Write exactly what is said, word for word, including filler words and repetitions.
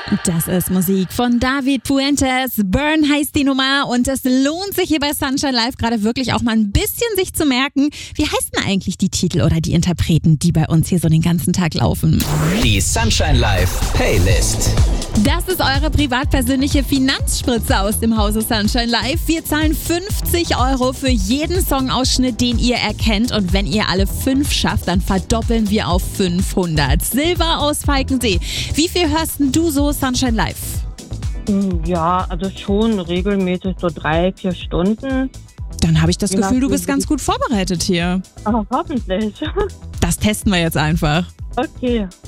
Das ist Musik von David Puentes. Burn heißt die Nummer und es lohnt sich hier bei Sunshine Live gerade wirklich auch mal ein bisschen sich zu merken, wie heißen eigentlich die Titel oder die Interpreten, die bei uns hier so den ganzen Tag laufen. Die Sunshine Live Playlist. Das ist eure privat-persönliche Finanzspritze aus dem Hause Sunshine Live. Wir zahlen fünfzig Euro für jeden Songausschnitt, den ihr erkennt. Und wenn ihr alle fünf schafft, dann verdoppeln wir auf fünfhundert. Silber aus Falkensee. Wie viel hörst denn du so Sunshine Live? Ja, also schon regelmäßig so drei, vier Stunden. Dann habe ich das Ja, Gefühl, du bist ganz gut vorbereitet hier. Aber hoffentlich. Das testen wir jetzt einfach. Okay.